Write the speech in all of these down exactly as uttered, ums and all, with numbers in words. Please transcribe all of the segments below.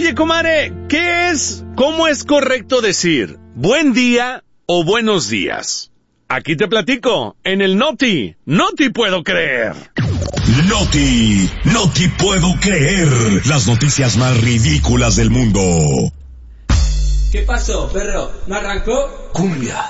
Oye, comadre, ¿qué es, cómo es correcto decir buen día o buenos días? Aquí te platico, en el Noti, no te puedo creer. Noti, no te puedo creer. Las noticias más ridículas del mundo. ¿Qué pasó, perro? ¿No arrancó? Cumbia.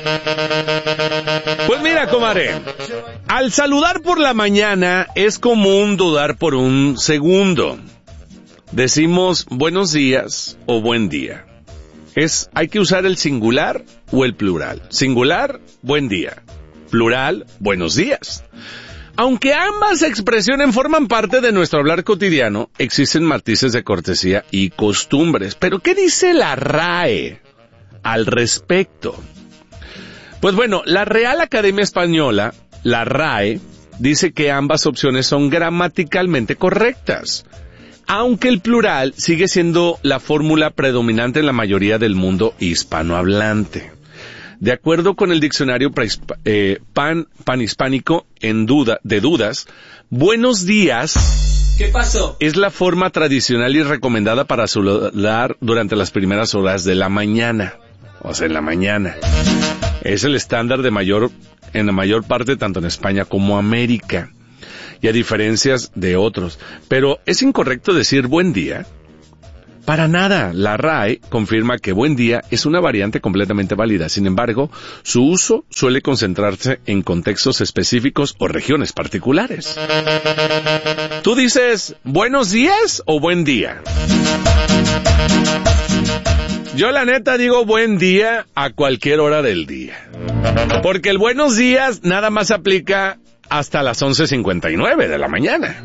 Pues mira, comadre, al saludar por la mañana es común dudar por un segundo. Decimos buenos días o buen día. Es, hay que usar el singular o el plural. Singular, buen día. Plural, buenos días. Aunque ambas expresiones forman parte de nuestro hablar cotidiano, existen matices de cortesía y costumbres. ¿Pero qué dice la R A E al respecto? Pues bueno, la Real Academia Española, la R A E, dice que ambas opciones son gramaticalmente correctas, aunque el plural sigue siendo la fórmula predominante en la mayoría del mundo hispanohablante. De acuerdo con el diccionario eh, pan, panhispánico en duda, de dudas, buenos días. ¿Qué pasó? Es la forma tradicional y recomendada para saludar durante las primeras horas de la mañana. O sea, en la mañana. Es el estándar de mayor, en la mayor parte, tanto en España como América. Y a diferencias de otros. Pero, ¿es incorrecto decir buen día? Para nada, la R A E confirma que buen día es una variante completamente válida. Sin embargo, su uso suele concentrarse en contextos específicos o regiones particulares. ¿Tú dices buenos días o buen día? Yo la neta digo buen día a cualquier hora del día. Porque el buenos días nada más aplica hasta las once cincuenta y nueve de la mañana.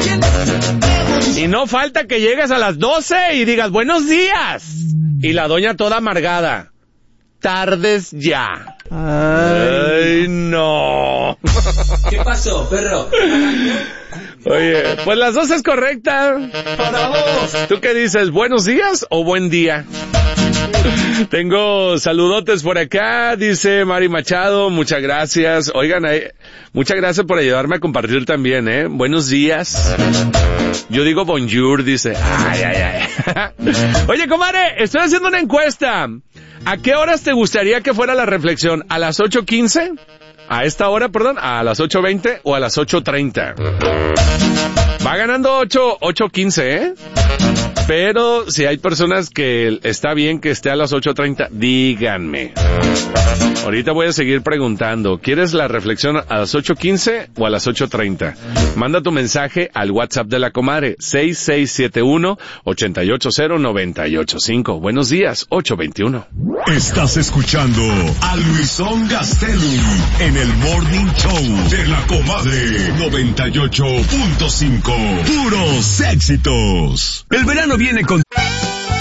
Y no falta que llegues a las doce y digas buenos días. Y la doña toda amargada. Tardes ya. Ay, Ay no. ¿Qué pasó, perro? Oye, pues las dos es correcta. Para vos. ¿Tú qué dices? ¿Buenos días o buen día? Tengo saludotes por acá, dice Mari Machado, muchas gracias. Oigan, eh, muchas gracias por ayudarme a compartir también, ¿eh? Buenos días. Yo digo bonjour, dice. Ay, ay, ay. Oye, comadre, estoy haciendo una encuesta. ¿A qué horas te gustaría que fuera la reflexión? ¿A las ocho quince? ¿A esta hora, perdón? ¿A las ocho veinte o a las ocho treinta? Va ganando ocho quince, ¿eh? Pero si hay personas que está bien que esté a las ocho treinta, díganme. Ahorita voy a seguir preguntando. ¿Quieres la reflexión a las ocho quince o a las ocho treinta? Manda tu mensaje al WhatsApp de la comadre seis seis siete uno, ocho ocho cero, nueve ocho cinco. Buenos días, ocho veintiuno. Estás escuchando a Luisón Gastelum en el Morning Show de la Comadre noventa y ocho punto cinco. Puros éxitos. El verano viene con